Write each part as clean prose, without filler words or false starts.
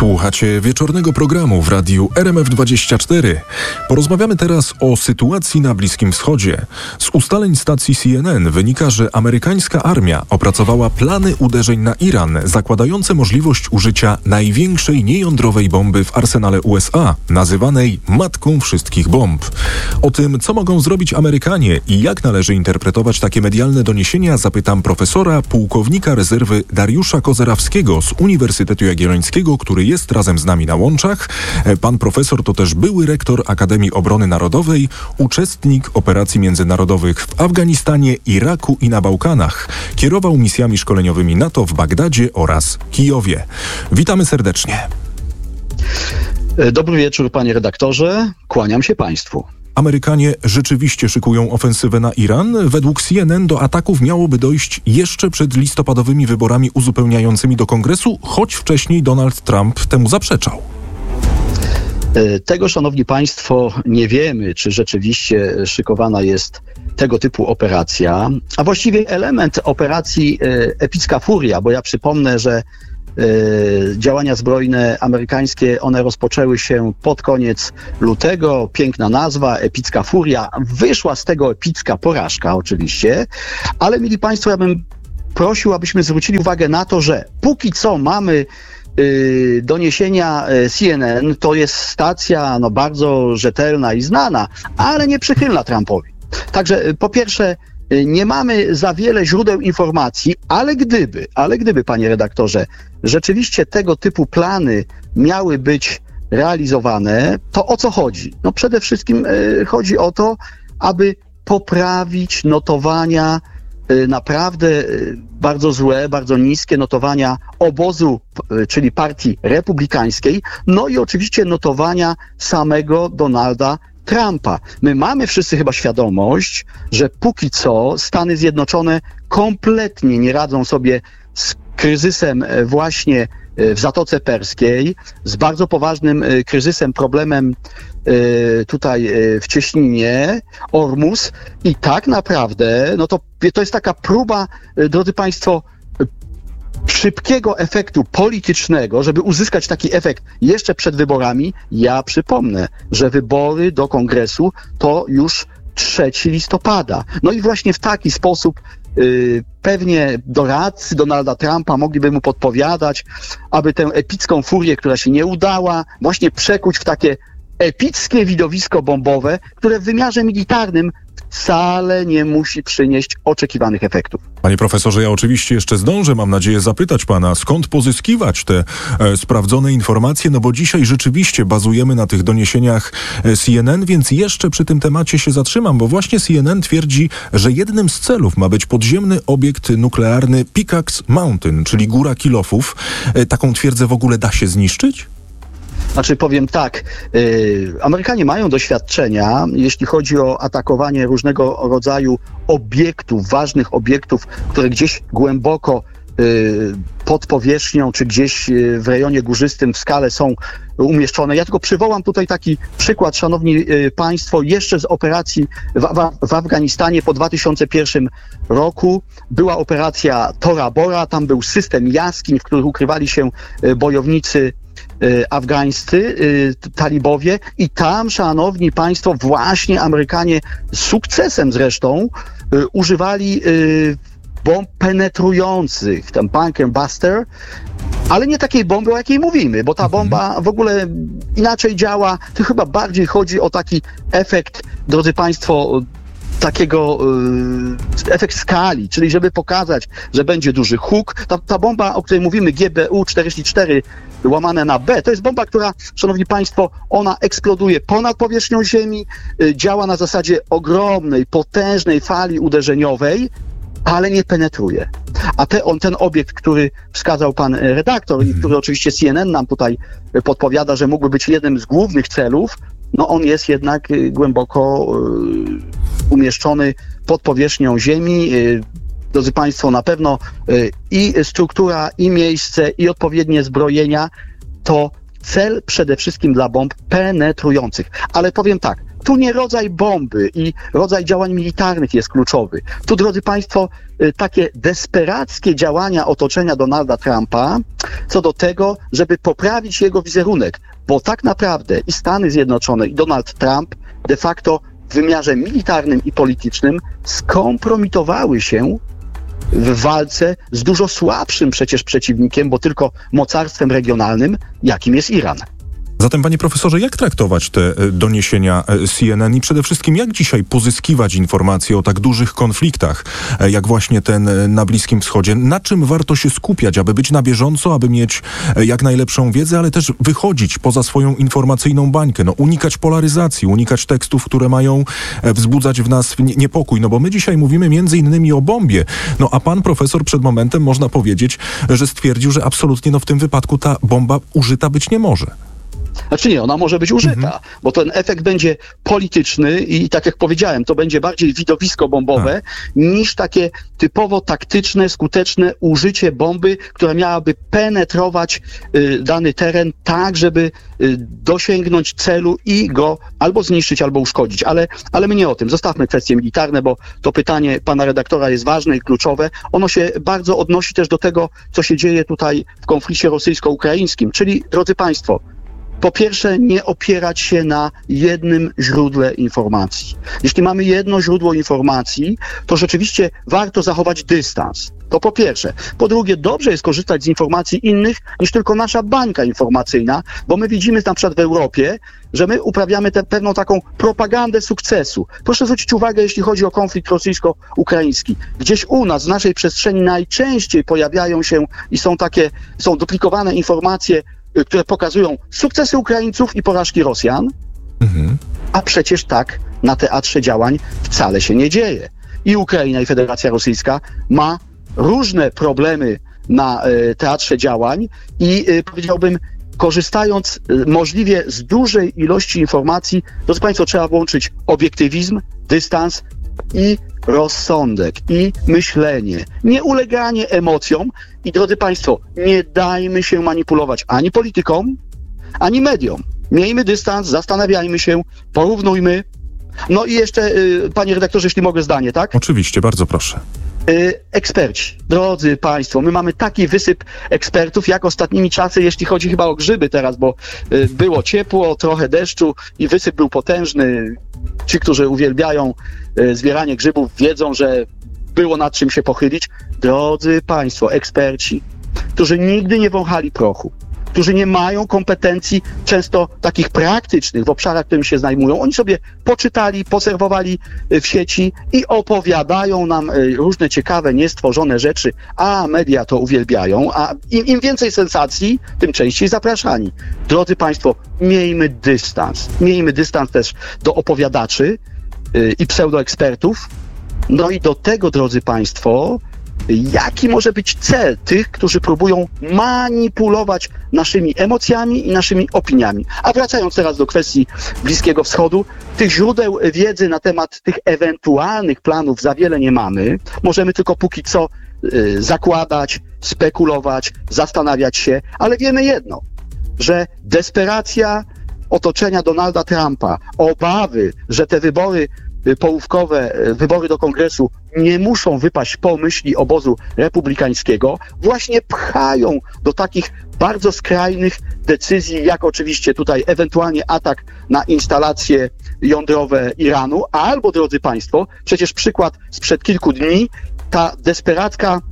Słuchacie wieczornego programu w radiu RMF24. Porozmawiamy teraz o sytuacji na Bliskim Wschodzie. Z ustaleń stacji CNN wynika, że amerykańska armia opracowała plany uderzeń na Iran, zakładające możliwość użycia największej niejądrowej bomby w arsenale USA, nazywanej matką wszystkich bomb. O tym, co mogą zrobić Amerykanie i jak należy interpretować takie medialne doniesienia, zapytam profesora, pułkownika rezerwy Dariusza Kozerawskiego z Uniwersytetu Jagiellońskiego, który jest razem z nami na łączach. Pan profesor to też były rektor Akademii Obrony Narodowej, uczestnik operacji międzynarodowych w Afganistanie, Iraku i na Bałkanach. Kierował misjami szkoleniowymi NATO w Bagdadzie oraz Kijowie. Witamy serdecznie. Dobry wieczór, panie redaktorze. Kłaniam się państwu. Amerykanie rzeczywiście szykują ofensywę na Iran. Według CNN do ataków miałoby dojść jeszcze przed listopadowymi wyborami uzupełniającymi do Kongresu, choć wcześniej Donald Trump temu zaprzeczał. Tego, szanowni państwo, nie wiemy, czy rzeczywiście szykowana jest tego typu operacja, a właściwie element operacji Epicka Furia, bo ja przypomnę, że działania zbrojne amerykańskie, one rozpoczęły się pod koniec lutego. Piękna nazwa, Epicka Furia. Wyszła z tego epicka porażka oczywiście, ale mili państwo, ja bym prosił, abyśmy zwrócili uwagę na to, że póki co mamy doniesienia CNN, to jest stacja bardzo rzetelna i znana, ale nieprzychylna Trumpowi. Także po pierwsze, nie mamy za wiele źródeł informacji, ale gdyby, panie redaktorze, rzeczywiście tego typu plany miały być realizowane, to o co chodzi? No przede wszystkim chodzi o to, aby poprawić notowania, naprawdę bardzo złe, bardzo niskie notowania obozu, czyli partii republikańskiej, no i oczywiście notowania samego Donalda Trumpa. My mamy wszyscy chyba świadomość, że póki co Stany Zjednoczone kompletnie nie radzą sobie z kryzysem właśnie w Zatoce Perskiej, z bardzo poważnym kryzysem, problemem tutaj w cieśninie Ormus i tak naprawdę, no to jest taka próba, drodzy państwo, szybkiego efektu politycznego, żeby uzyskać taki efekt jeszcze przed wyborami. Ja przypomnę, że wybory do Kongresu to już 3 listopada. No i właśnie w taki sposób pewnie doradcy Donalda Trumpa mogliby mu podpowiadać, aby tę epicką furię, która się nie udała, właśnie przekuć w takie epickie widowisko bombowe, które w wymiarze militarnym wcale nie musi przynieść oczekiwanych efektów. Panie profesorze, ja oczywiście jeszcze zdążę, mam nadzieję, zapytać pana, skąd pozyskiwać te sprawdzone informacje, no bo dzisiaj rzeczywiście bazujemy na tych doniesieniach CNN, więc jeszcze przy tym temacie się zatrzymam, bo właśnie CNN twierdzi, że jednym z celów ma być podziemny obiekt nuklearny Pickaxe Mountain, czyli Góra Kilofów. Taką twierdzę w ogóle da się zniszczyć? Znaczy powiem tak, Amerykanie mają doświadczenia, jeśli chodzi o atakowanie różnego rodzaju obiektów, ważnych obiektów, które gdzieś głęboko pod powierzchnią, czy gdzieś w rejonie górzystym w skale są umieszczone. Ja tylko przywołam tutaj taki przykład, szanowni państwo, jeszcze z operacji w Afganistanie po 2001 roku. Była operacja Tora Bora, tam był system jaskiń, w których ukrywali się bojownicy afgańscy, talibowie i tam, szanowni państwo, właśnie Amerykanie z sukcesem zresztą używali bomb penetrujących, ten bunker buster, ale nie takiej bomby, o jakiej mówimy, bo ta bomba w ogóle inaczej działa. To chyba bardziej chodzi o taki efekt, drodzy państwo, takiego efekt skali, czyli żeby pokazać, że będzie duży huk. Ta bomba, o której mówimy, GBU-44 łamane na B, to jest bomba, która, szanowni państwo, ona eksploduje ponad powierzchnią Ziemi, działa na zasadzie ogromnej, potężnej fali uderzeniowej, ale nie penetruje. A ten obiekt, który wskazał pan redaktor i który oczywiście CNN nam tutaj podpowiada, że mógłby być jednym z głównych celów, no on jest jednak głęboko umieszczony pod powierzchnią Ziemi. Drodzy państwo, na pewno i struktura, i miejsce, i odpowiednie zbrojenia to cel przede wszystkim dla bomb penetrujących. Ale powiem tak, tu nie rodzaj bomby i rodzaj działań militarnych jest kluczowy. Tu, drodzy Państwo, takie desperackie działania otoczenia Donalda Trumpa co do tego, żeby poprawić jego wizerunek, bo tak naprawdę i Stany Zjednoczone, i Donald Trump de facto w wymiarze militarnym i politycznym skompromitowały się w walce z dużo słabszym przecież przeciwnikiem, bo tylko mocarstwem regionalnym, jakim jest Iran. Zatem, panie profesorze, jak traktować te doniesienia CNN i przede wszystkim jak dzisiaj pozyskiwać informacje o tak dużych konfliktach, jak właśnie ten na Bliskim Wschodzie? Na czym warto się skupiać, aby być na bieżąco, aby mieć jak najlepszą wiedzę, ale też wychodzić poza swoją informacyjną bańkę, unikać polaryzacji, unikać tekstów, które mają wzbudzać w nas niepokój, bo my dzisiaj mówimy między innymi o bombie, a pan profesor przed momentem, można powiedzieć, że stwierdził, że absolutnie w tym wypadku ta bomba użyta być nie może. Znaczy nie, ona może być użyta, bo ten efekt będzie polityczny i tak jak powiedziałem, to będzie bardziej widowisko bombowe niż takie typowo taktyczne, skuteczne użycie bomby, która miałaby penetrować dany teren tak, żeby dosięgnąć celu i go albo zniszczyć, albo uszkodzić. Ale my nie o tym. Zostawmy kwestie militarne, bo to pytanie pana redaktora jest ważne i kluczowe. Ono się bardzo odnosi też do tego, co się dzieje tutaj w konflikcie rosyjsko-ukraińskim. Czyli, drodzy Państwo, po pierwsze, nie opierać się na jednym źródle informacji. Jeśli mamy jedno źródło informacji, to rzeczywiście warto zachować dystans. To po pierwsze. Po drugie, dobrze jest korzystać z informacji innych niż tylko nasza bańka informacyjna, bo my widzimy na przykład w Europie, że my uprawiamy pewną taką propagandę sukcesu. Proszę zwrócić uwagę, jeśli chodzi o konflikt rosyjsko-ukraiński. Gdzieś u nas, w naszej przestrzeni najczęściej pojawiają się i są duplikowane informacje, które pokazują sukcesy Ukraińców i porażki Rosjan, a przecież tak na teatrze działań wcale się nie dzieje. I Ukraina, i Federacja Rosyjska ma różne problemy na teatrze działań i powiedziałbym, korzystając możliwie z dużej ilości informacji, drodzy Państwo, trzeba włączyć obiektywizm, dystans i rozsądek, i myślenie, nie uleganie emocjom i, drodzy Państwo, nie dajmy się manipulować ani politykom, ani mediom. Miejmy dystans, zastanawiajmy się, porównujmy. No i jeszcze, panie redaktorze, jeśli mogę zdanie, tak? Oczywiście, bardzo proszę. Eksperci, drodzy Państwo, my mamy taki wysyp ekspertów, jak ostatnimi czasy, jeśli chodzi chyba o grzyby teraz, bo było ciepło, trochę deszczu i wysyp był potężny. Ci, którzy uwielbiają zbieranie grzybów, wiedzą, że było nad czym się pochylić. Drodzy Państwo, eksperci, którzy nigdy nie wąchali prochu, którzy nie mają kompetencji często takich praktycznych w obszarach, którym się zajmują. Oni sobie poczytali, poserwowali w sieci i opowiadają nam różne ciekawe, niestworzone rzeczy, a media to uwielbiają, a im więcej sensacji, tym częściej zapraszani. Drodzy Państwo, miejmy dystans też do opowiadaczy i pseudoekspertów. No i do tego, drodzy Państwo, jaki może być cel tych, którzy próbują manipulować naszymi emocjami i naszymi opiniami. A wracając teraz do kwestii Bliskiego Wschodu, tych źródeł wiedzy na temat tych ewentualnych planów za wiele nie mamy. Możemy tylko póki co zakładać, spekulować, zastanawiać się, ale wiemy jedno, że desperacja otoczenia Donalda Trumpa, obawy, że te wybory połówkowe, wybory do Kongresu nie muszą wypaść po myśli obozu republikańskiego, właśnie pchają do takich bardzo skrajnych decyzji, jak oczywiście tutaj ewentualnie atak na instalacje jądrowe Iranu, albo, drodzy Państwo, przecież przykład sprzed kilku dni, ta desperacka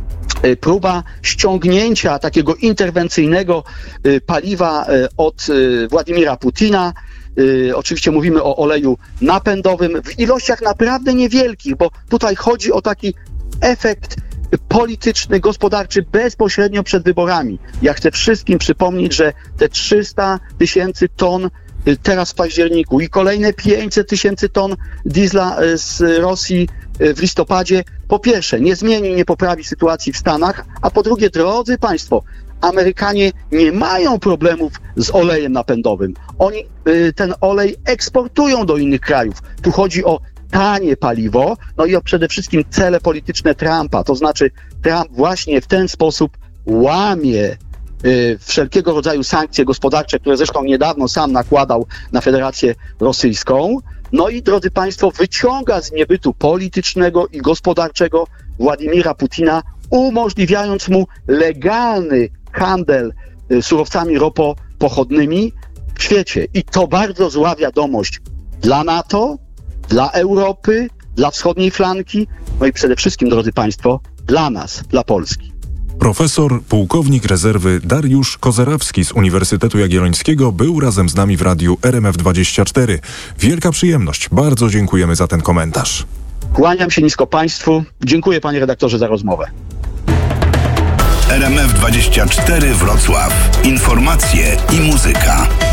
próba ściągnięcia takiego interwencyjnego paliwa od Władimira Putina. Oczywiście mówimy o oleju napędowym w ilościach naprawdę niewielkich, bo tutaj chodzi o taki efekt polityczny, gospodarczy bezpośrednio przed wyborami. Ja chcę wszystkim przypomnieć, że te 300 000 ton teraz w październiku i kolejne 500 000 ton diesla z Rosji w listopadzie, po pierwsze, nie zmieni, nie poprawi sytuacji w Stanach, a po drugie, drodzy Państwo, Amerykanie nie mają problemów z olejem napędowym. Oni ten olej eksportują do innych krajów. Tu chodzi o tanie paliwo, no i o przede wszystkim cele polityczne Trumpa. To znaczy Trump właśnie w ten sposób łamie wszelkiego rodzaju sankcje gospodarcze, które zresztą niedawno sam nakładał na Federację Rosyjską. No i, drodzy państwo, wyciąga z niebytu politycznego i gospodarczego Władimira Putina, umożliwiając mu legalny handel surowcami ropopochodnymi w świecie. I to bardzo zła wiadomość dla NATO, dla Europy, dla wschodniej flanki, no i przede wszystkim, drodzy państwo, dla nas, dla Polski. Profesor, pułkownik rezerwy Dariusz Kozerawski z Uniwersytetu Jagiellońskiego był razem z nami w radiu RMF24. Wielka przyjemność. Bardzo dziękujemy za ten komentarz. Kłaniam się nisko państwu. Dziękuję, panie redaktorze, za rozmowę. RMF24 Wrocław. Informacje i muzyka.